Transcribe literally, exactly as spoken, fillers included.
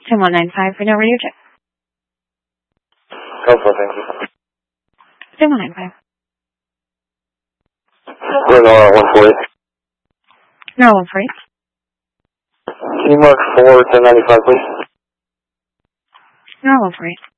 ten one nine five for no radio check. Go for it, thank you. ten one nine five. We're in one forty. No, one forty. Can you mark four ten ninety-five, please? No, one forty.